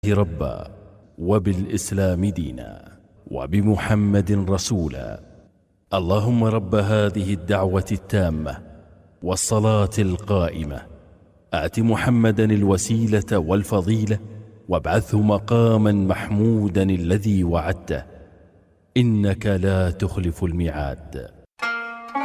ربا، وبالإسلام دينا، وبمحمد رسولا. اللهم رب هذه الدعوة التامة والصلاة القائمة، آت محمدا الوسيلة والفضيلة، وابعثه مقاما محمودا الذي وعدته، إنك لا تخلف الميعاد.